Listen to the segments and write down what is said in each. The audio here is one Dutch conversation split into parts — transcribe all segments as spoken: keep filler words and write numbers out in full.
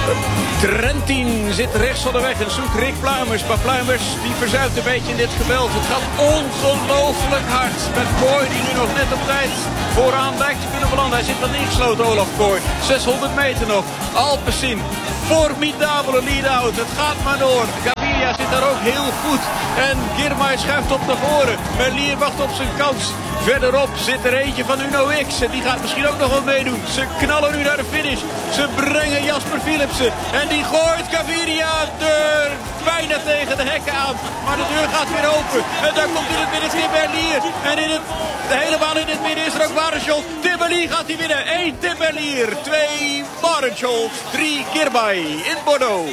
Trentin zit rechts van de weg en zoekt Rick Pluimers. Maar Pluimers die verzuipt een beetje in dit geweld. Het gaat ongelooflijk hard. Met Kooi die nu nog net op tijd vooraan lijkt te kunnen belanden. Hij zit wat ingesloten, Olaf Kooi. zeshonderd meter nog. Alpecin. Formidabele lead-out. Het gaat maar door. Gaviria zit daar ook heel goed. En Girmay schuift op naar voren. Merlier wacht op zijn kans. Verderop zit er eentje van Uno X. En die gaat misschien ook nog wel meedoen. Ze knallen nu naar de finish. Ze brengen Jasper Philipsen. En die gooit Gaviria deur bijna tegen de hekken aan. Maar de deur gaat weer open. En daar komt in het midden Tim Merlier. En in het, helemaal in het midden is er ook Barenscholt. Tim Merlier gaat hij winnen. één Tim Merlier. twee Barenscholt. drie Girmay in Bordeaux.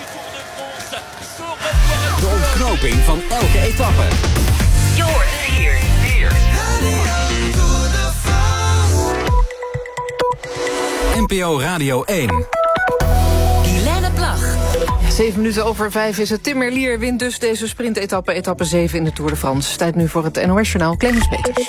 De ontknoping van elke etappe. George vier vier. N P O Radio één. Guilaine Plag. Zeven minuten over vijf is het. Tim Merlier wint dus deze sprintetappe, etappe zeven in de Tour de France. Tijd nu voor het N O S-journaal. Clemens Peters.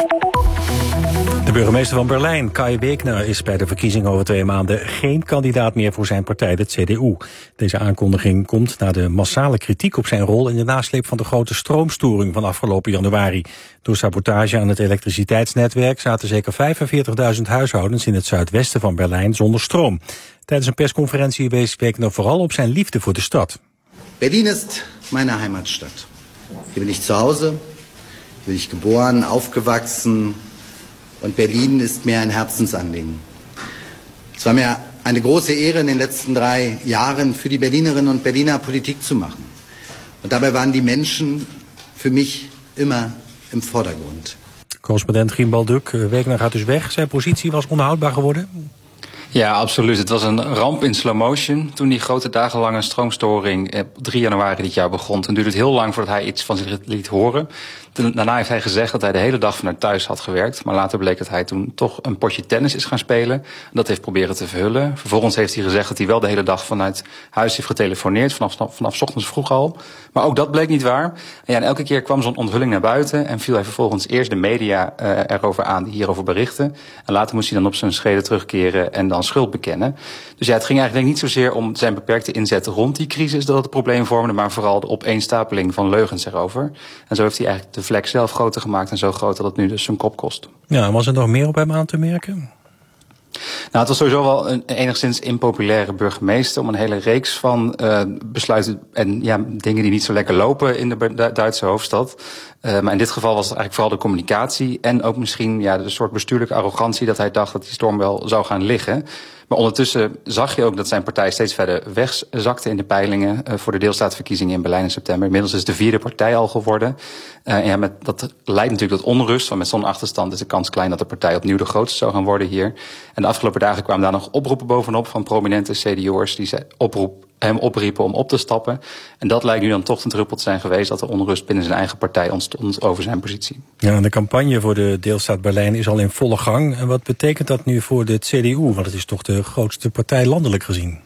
De burgemeester van Berlijn, Kai Wegner, is bij de verkiezingen over twee maanden geen kandidaat meer voor zijn partij, de C D U. Deze aankondiging komt na de massale kritiek op zijn rol in de nasleep van de grote stroomstoring van afgelopen januari. Door sabotage aan het elektriciteitsnetwerk zaten zeker vijfenveertigduizend huishoudens in het zuidwesten van Berlijn zonder stroom. Tijdens een persconferentie wees Wegner vooral op zijn liefde voor de stad. Berlin ist meine Heimatstadt. Hier bin ich zu Hause, hier bin ich geboren, aufgewachsen. Und Berlin ist mir ein Herzensanliegen. Es war mir eine große Ehre, in den letzten drei Jahren für die Berlinerinnen und Berliner Politik zu machen. Und dabei waren die Menschen für mich immer im Vordergrund. Correspondent Gien Balduk, Wegner gaat dus weg. Zijn positie was onhoudbaar geworden. Ja, absoluut. Het was een ramp in slow motion. Toen die grote dagenlange stroomstoring op drie januari dit jaar begon, toen duurde het heel lang voordat hij iets van zich liet horen. Daarna heeft hij gezegd dat hij de hele dag vanuit thuis had gewerkt. Maar later bleek dat hij toen toch een potje tennis is gaan spelen. Dat heeft proberen te verhullen. Vervolgens heeft hij gezegd dat hij wel de hele dag vanuit huis heeft getelefoneerd. Vanaf, vanaf 's ochtends vroeg al. Maar ook dat bleek niet waar. En, ja, en elke keer kwam zo'n onthulling naar buiten. En viel hij vervolgens eerst de media uh, erover aan die hierover berichten. En later moest hij dan op zijn schreden terugkeren en dan schuld bekennen. Dus ja, het ging eigenlijk niet zozeer om zijn beperkte inzet rond die crisis dat het een probleem vormde. Maar vooral de opeenstapeling van leugens erover. En zo heeft hij eigenlijk de vlek zelf groter gemaakt en zo groot dat het nu dus zijn kop kost. Ja, was er nog meer op hem aan te merken? Nou, het was sowieso wel een enigszins impopulaire burgemeester om een hele reeks van uh, besluiten en ja, dingen die niet zo lekker lopen in de Duitse hoofdstad. Uh, maar in dit geval was het eigenlijk vooral de communicatie en ook misschien ja, de soort bestuurlijke arrogantie dat hij dacht dat die storm wel zou gaan liggen. Maar ondertussen zag je ook dat zijn partij steeds verder wegzakte in de peilingen uh, voor de deelstaatverkiezingen in Berlijn in september. Inmiddels is het de vierde partij al geworden. Uh, en ja, met, dat leidt natuurlijk tot onrust, want met zo'n achterstand is de kans klein dat de partij opnieuw de grootste zou gaan worden hier. En de afgelopen dagen kwamen daar nog oproepen bovenop van prominente C D U'ers die ze oproep, hem opriepen om op te stappen. En dat lijkt nu dan toch een druppel te zijn geweest dat de onrust binnen zijn eigen partij ontstond over zijn positie. Ja, de campagne voor de deelstaat Berlijn is al in volle gang. En wat betekent dat nu voor de C D U? Want het is toch de grootste partij landelijk gezien.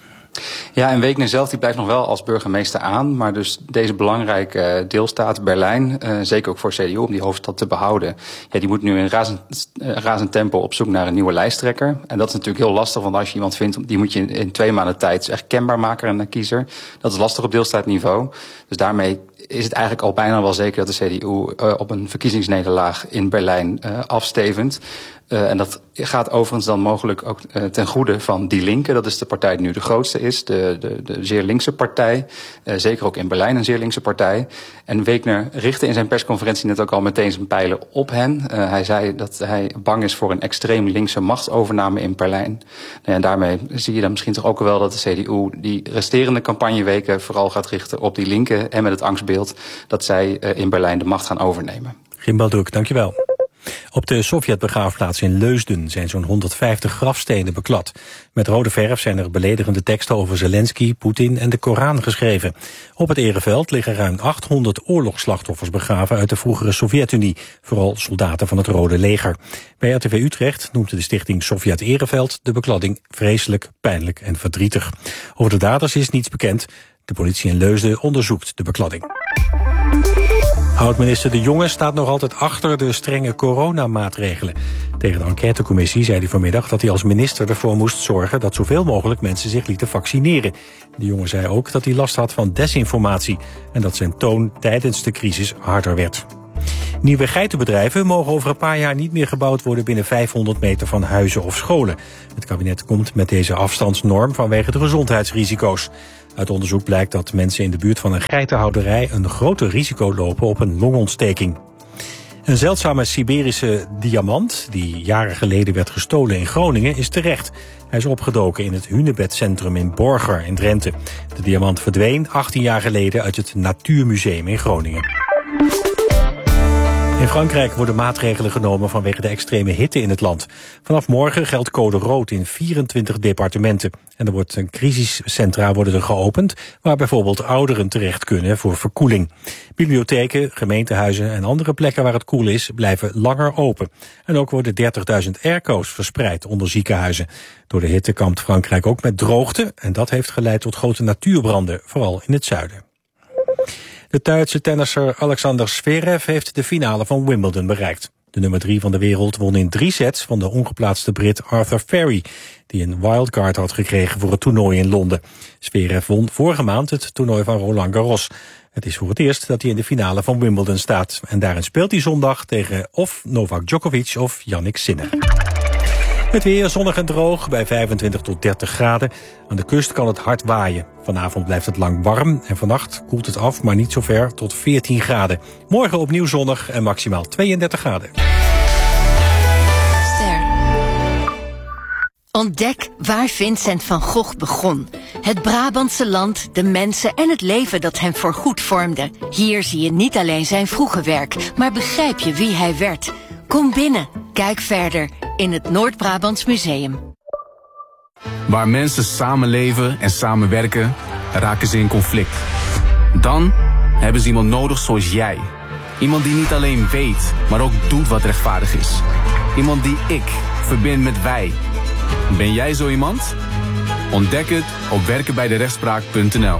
Ja, en Wegner zelf die blijft nog wel als burgemeester aan. Maar dus deze belangrijke deelstaat Berlijn, uh, zeker ook voor C D U om die hoofdstad te behouden, ja, die moet nu in razend, uh, razend tempo op zoek naar een nieuwe lijsttrekker. En dat is natuurlijk heel lastig, want als je iemand vindt, die moet je in, in twee maanden tijd echt kenbaar maken aan de kiezer. Dat is lastig op deelstaatniveau. Dus daarmee is het eigenlijk al bijna wel zeker dat de C D U uh, op een verkiezingsnederlaag in Berlijn uh, afstevend. Uh, en dat gaat overigens dan mogelijk ook uh, ten goede van Die Linke. Dat is de partij die nu de grootste is, de, de, de zeer linkse partij. Uh, zeker ook in Berlijn een zeer linkse partij. En Wegner richtte in zijn persconferentie net ook al meteen zijn pijlen op hen. Uh, hij zei dat hij bang is voor een extreem linkse machtsovername in Berlijn. Uh, en daarmee zie je dan misschien toch ook wel dat de C D U die resterende campagneweken vooral gaat richten op Die Linke. En met het angstbeeld dat zij uh, in Berlijn de macht gaan overnemen. Gien Balduk, dankjewel. Op de Sovjet-begraafplaats in Leusden zijn zo'n honderdvijftig grafstenen beklad. Met rode verf zijn er beledigende teksten over Zelensky, Poetin en de Koran geschreven. Op het ereveld liggen ruim achthonderd oorlogsslachtoffers begraven uit de vroegere Sovjet-Unie, vooral soldaten van het Rode Leger. Bij R T V Utrecht noemt de stichting Sovjet Ereveld de bekladding vreselijk, pijnlijk en verdrietig. Over de daders is niets bekend. De politie in Leusden onderzoekt de bekladding. Oud-minister De Jonge staat nog altijd achter de strenge coronamaatregelen. Tegen de enquêtecommissie zei hij vanmiddag dat hij als minister ervoor moest zorgen dat zoveel mogelijk mensen zich lieten vaccineren. De Jonge zei ook dat hij last had van desinformatie en dat zijn toon tijdens de crisis harder werd. Nieuwe geitenbedrijven mogen over een paar jaar niet meer gebouwd worden binnen vijfhonderd meter van huizen of scholen. Het kabinet komt met deze afstandsnorm vanwege de gezondheidsrisico's. Uit onderzoek blijkt dat mensen in de buurt van een geitenhouderij een groter risico lopen op een longontsteking. Een zeldzame Siberische diamant, die jaren geleden werd gestolen in Groningen, is terecht. Hij is opgedoken in het Hunebedcentrum in Borger in Drenthe. De diamant verdween achttien jaar geleden uit het Natuurmuseum in Groningen. In Frankrijk worden maatregelen genomen vanwege de extreme hitte in het land. Vanaf morgen geldt code rood in vierentwintig departementen. En er wordt een crisiscentra worden er geopend, waar bijvoorbeeld ouderen terecht kunnen voor verkoeling. Bibliotheken, gemeentehuizen en andere plekken waar het koel is, blijven langer open. En ook worden dertigduizend airco's verspreid onder ziekenhuizen. Door de hitte kampt Frankrijk ook met droogte en dat heeft geleid tot grote natuurbranden, vooral in het zuiden. De Duitse tennisser Alexander Zverev heeft de finale van Wimbledon bereikt. De nummer drie van de wereld won in drie sets van de ongeplaatste Brit Arthur Ferry, die een wildcard had gekregen voor het toernooi in Londen. Zverev won vorige maand het toernooi van Roland Garros. Het is voor het eerst dat hij in de finale van Wimbledon staat. En daarin speelt hij zondag tegen of Novak Djokovic of Jannik Sinner. Het weer zonnig en droog bij vijfentwintig tot dertig graden. Aan de kust kan het hard waaien. Vanavond blijft het lang warm en vannacht koelt het af, maar niet zo ver, tot veertien graden. Morgen opnieuw zonnig en maximaal tweeëndertig graden. Ster. Ontdek waar Vincent van Gogh begon. Het Brabantse land, de mensen en het leven dat hem voorgoed vormde. Hier zie je niet alleen zijn vroege werk, maar begrijp je wie hij werd. Kom binnen, kijk verder in het Noord-Brabants Museum. Waar mensen samenleven en samenwerken, raken ze in conflict. Dan hebben ze iemand nodig zoals jij. Iemand die niet alleen weet, maar ook doet wat rechtvaardig is. Iemand die ik verbind met wij. Ben jij zo iemand? Ontdek het op werken bij de rechtspraak punt n l.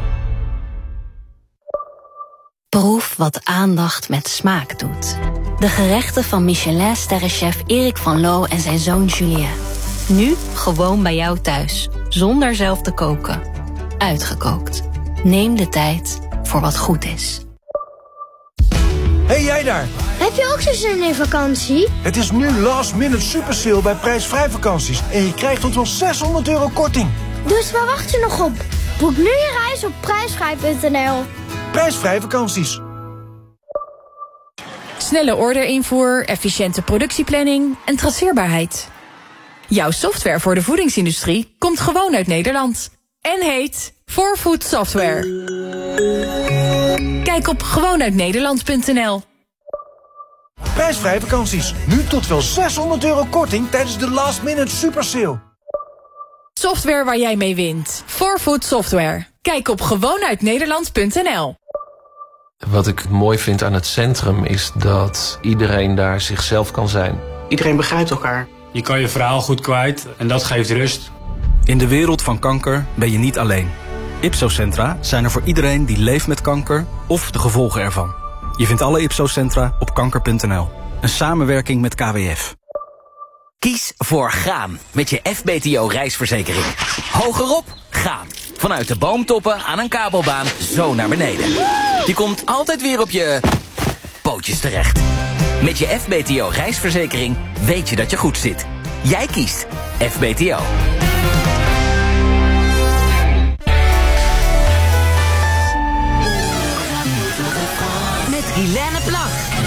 Proef wat aandacht met smaak doet. De gerechten van Michelin-sterrenchef Erik van Loo en zijn zoon Julien. Nu gewoon bij jou thuis, zonder zelf te koken. Uitgekookt. Neem de tijd voor wat goed is. Hey jij daar! Heb je ook zo zin in vakantie? Het is nu last minute super sale bij prijsvrij vakanties. En je krijgt tot wel zeshonderd euro korting. Dus waar wacht je nog op? Boek nu je reis op prijsvrij punt n l. Prijsvrij vakanties. Snelle orderinvoer, efficiënte productieplanning en traceerbaarheid. Jouw software voor de voedingsindustrie komt gewoon uit Nederland. En heet four food Software. Kijk op gewoon uit nederland punt n l. Prijsvrij vakanties. Nu tot wel zeshonderd euro korting tijdens de last minute super sale. Software waar jij mee wint. four food Software. Kijk op gewoon uit nederland punt n l. Wat ik mooi vind aan het centrum is dat iedereen daar zichzelf kan zijn. Iedereen begrijpt elkaar. Je kan je verhaal goed kwijt en dat geeft rust. In de wereld van kanker ben je niet alleen. Ipso-centra zijn er voor iedereen die leeft met kanker of de gevolgen ervan. Je vindt alle Ipso-centra op kanker punt n l. Een samenwerking met K W F. Kies voor gaan met je F B T O reisverzekering. Hogerop, gaan. Vanuit de boomtoppen aan een kabelbaan zo naar beneden. Je komt altijd weer op je pootjes terecht. Met je F B T O reisverzekering weet je dat je goed zit. Jij kiest F B T O. Met Guilaine Plag.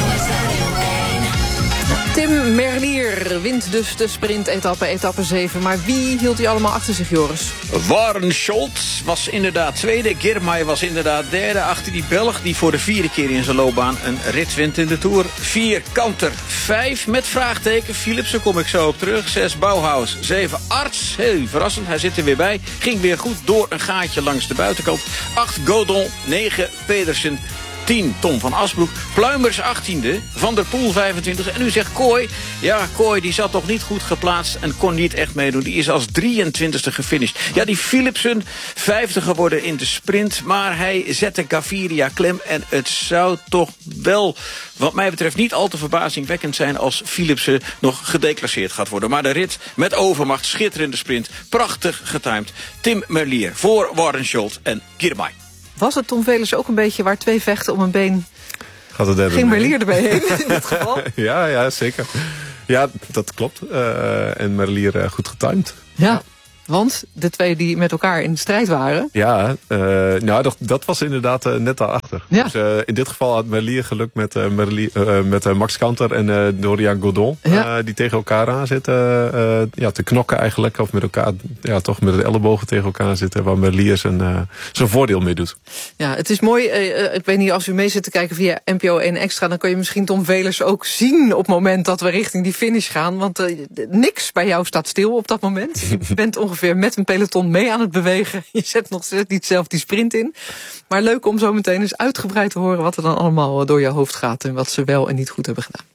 Tim Merlier wint dus de sprintetappe, etappe zeven. Maar wie hield hij allemaal achter zich, Joris? Warren Scholz was inderdaad tweede. Girmay was inderdaad derde. Achter die Belg die voor de vierde keer in zijn loopbaan een rit wint in de Tour. Vier Kanter. Vijf met vraagteken. Philipsen kom ik zo op terug. Zes Bauhaus. Zeven Arts. Heel verrassend, hij zit er weer bij. Ging weer goed door een gaatje langs de buitenkant. Acht Godon. Negen Pedersen. tien, Tom van Asbroek. Pluimers achttiende, Van der Poel vijfentwintigste. En nu zegt Kooi, ja, Kooi die zat toch niet goed geplaatst en kon niet echt meedoen. Die is als drieëntwintigste gefinished. Ja, die Philipsen, vijfde geworden in de sprint. Maar hij zette Gaviria klem. En het zou toch wel, wat mij betreft, niet al te verbazingwekkend zijn als Philipsen nog gedeclasseerd gaat worden. Maar de rit met overmacht, schitterende sprint, prachtig getimed. Tim Merlier voor Warren Scholt en Girmay. Was het Tom Velers ook een beetje waar twee vechten om een been? Gaat het Ging Merlier erbij heen in dit geval? ja, ja, zeker. Ja, dat klopt. Uh, en Merlier uh, goed getimed. Ja. ja. Want de twee die met elkaar in de strijd waren... Ja, uh, nou, dat, dat was inderdaad uh, net daarachter. Ja. Dus uh, in dit geval had Merlier geluk met, uh, Merlier, uh, met uh, Max Kanter en uh, Dorian Godon. Ja. Uh, die tegen elkaar aan zitten. Uh, ja, te knokken eigenlijk. Of met elkaar, ja, toch met de ellebogen tegen elkaar zitten. Waar Merlier zijn, uh, zijn voordeel mee doet. Ja, het is mooi. Uh, ik weet niet, als u mee zit te kijken via N P O één Extra... dan kun je misschien Tom Velers ook zien op het moment dat we richting die finish gaan. Want uh, niks bij jou staat stil op dat moment. Je bent ongeveer met een peloton mee aan het bewegen. Je zet nog steeds niet zelf die sprint in. Maar leuk om zo meteen eens uitgebreid te horen wat er dan allemaal door je hoofd gaat en wat ze wel en niet goed hebben gedaan.